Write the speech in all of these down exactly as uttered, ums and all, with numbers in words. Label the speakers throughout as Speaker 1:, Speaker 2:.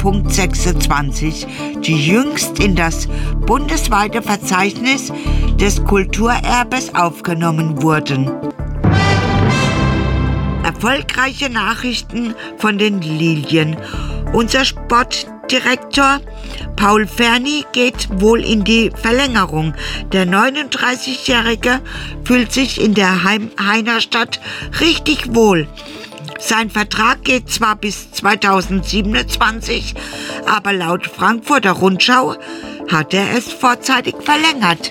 Speaker 1: sechsundzwanzig, die jüngst in das bundesweite Verzeichnis des Kulturerbes aufgenommen wurden. Erfolgreiche Nachrichten von den Lilien. Unser Sportdirektor Paul Ferny geht wohl in die Verlängerung. Der neununddreißigjährige fühlt sich in der Heim- Heinerstadt richtig wohl. Sein Vertrag geht zwar bis zweitausendsiebenundzwanzig, aber laut Frankfurter Rundschau hat er es vorzeitig verlängert.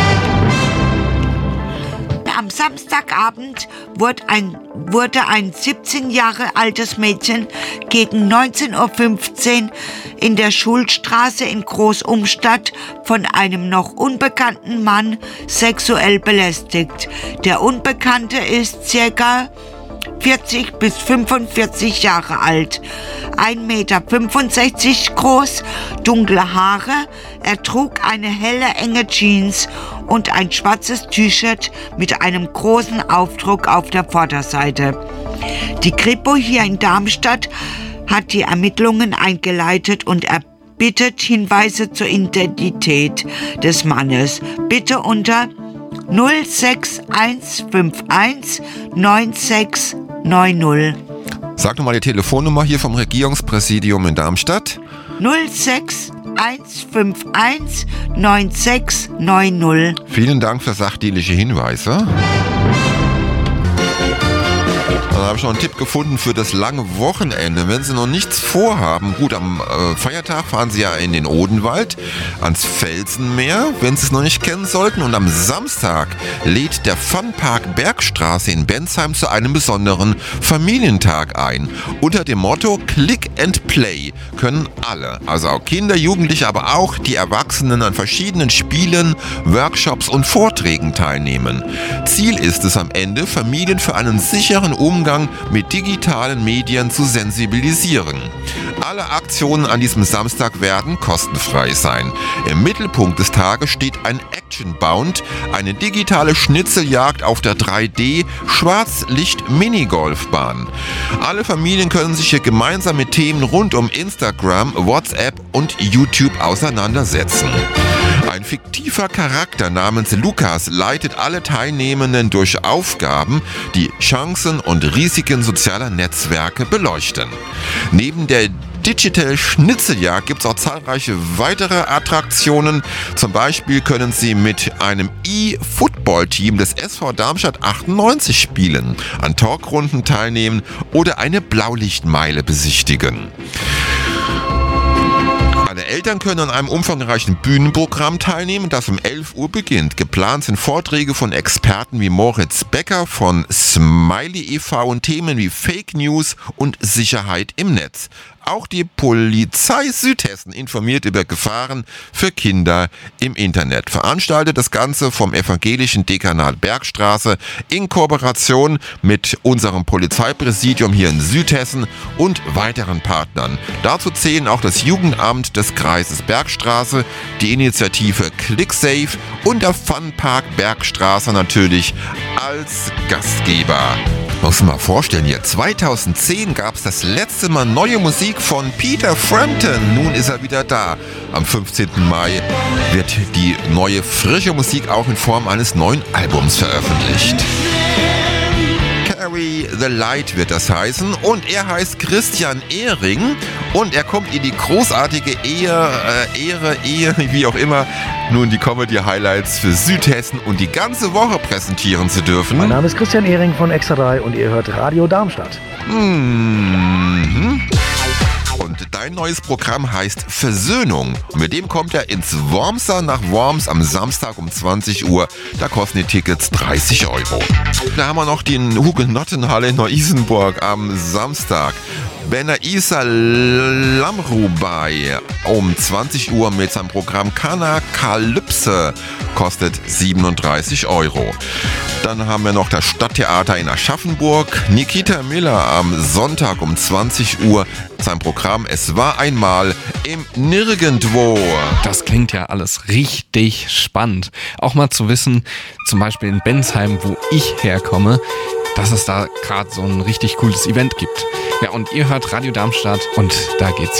Speaker 1: Am Samstagabend wurde ein, wurde ein siebzehn Jahre altes Mädchen gegen neunzehn Uhr fünfzehn in der Schulstraße in Großumstadt von einem noch unbekannten Mann sexuell belästigt. Der Unbekannte ist circa vierzig bis fünfundvierzig Jahre alt, ein Meter fünfundsechzig groß, dunkle Haare, er trug eine helle, enge Jeans und ein schwarzes T-Shirt mit einem großen Aufdruck auf der Vorderseite. Die Kripo hier in Darmstadt hat die Ermittlungen eingeleitet und erbittet Hinweise zur Identität des Mannes. Bitte unter null sechs eins fünf eins neun sechs neun null.
Speaker 2: Sag nochmal die Telefonnummer hier vom Regierungspräsidium in Darmstadt.
Speaker 1: null sechs eins fünf eins neun sechs neun null.
Speaker 2: Vielen Dank für sachdienliche Hinweise. Dann habe ich noch einen Tipp gefunden für das lange Wochenende. Wenn Sie noch nichts vorhaben, gut, am äh, Feiertag fahren Sie ja in den Odenwald, ans Felsenmeer, wenn Sie es noch nicht kennen sollten. Und am Samstag lädt der Funpark Bergstraße in Bensheim zu einem besonderen Familientag ein. Unter dem Motto Click and Play können alle, also auch Kinder, Jugendliche, aber auch die Erwachsenen an verschiedenen Spielen, Workshops und Vorträgen teilnehmen. Ziel ist es am Ende, Familien für einen sicheren Umgang mit digitalen Medien zu sensibilisieren. Alle Aktionen an diesem Samstag werden kostenfrei sein. Im Mittelpunkt des Tages steht ein Action-Bound, eine digitale Schnitzeljagd auf der drei D Schwarzlicht-Minigolfbahn. Alle Familien können sich hier gemeinsam mit Themen rund um Instagram, WhatsApp und YouTube auseinandersetzen. Ein fiktiver Charakter namens Lukas leitet alle Teilnehmenden durch Aufgaben, die Chancen und Risiken sozialer Netzwerke beleuchten. Neben der Digital Schnitzeljagd gibt es auch zahlreiche weitere Attraktionen. Zum Beispiel können Sie mit einem E-Football-Team des S V Darmstadt achtundneunzig spielen, an Talkrunden teilnehmen oder eine Blaulichtmeile besichtigen. Alle Eltern können an einem umfangreichen Bühnenprogramm teilnehmen, das um elf Uhr beginnt. Geplant sind Vorträge von Experten wie Moritz Becker von Smiley e V und Themen wie Fake News und Sicherheit im Netz. Auch die Polizei Südhessen informiert über Gefahren für Kinder im Internet. Veranstaltet das Ganze vom Evangelischen Dekanat Bergstraße in Kooperation mit unserem Polizeipräsidium hier in Südhessen und weiteren Partnern. Dazu zählen auch das Jugendamt des Kreises Bergstraße, die Initiative ClickSafe und der Funpark Bergstraße natürlich als Gastgeber. Muss man mal vorstellen, hier zweitausendzehn gab es das letzte Mal neue Musik von Peter Frampton. Nun ist er wieder da. Am fünfzehnten Mai wird die neue, frische Musik auch in Form eines neuen Albums veröffentlicht. Carry the Light wird das heißen, und er heißt Christian Ehring und er kommt in die großartige Ehe, äh, Ehre, Ehe, wie auch immer, nun die Comedy-Highlights für Südhessen und die ganze Woche präsentieren zu dürfen.
Speaker 3: Mein Name ist Christian Ehring von Extra drei und ihr hört Radio Darmstadt.
Speaker 2: Mhm. Und dein neues Programm heißt Versöhnung. Und mit dem kommt er ins Wormser nach Worms am Samstag um zwanzig Uhr. Da kosten die Tickets dreißig Euro. Da haben wir noch den Hugenottenhalle in Neu-Isenburg am Samstag. Benner Isa Lamrubai um zwanzig Uhr mit seinem Programm Kanakalypse kostet siebenunddreißig Euro. Dann haben wir noch das Stadttheater in Aschaffenburg. Nikita Miller am Sonntag um zwanzig Uhr sein Programm Es war einmal im Nirgendwo.
Speaker 4: Das klingt ja alles richtig spannend. Auch mal zu wissen, zum Beispiel in Bensheim, wo ich herkomme, dass es da gerade so ein richtig cooles Event gibt. Ja, und ihr hört Radio Darmstadt und da geht's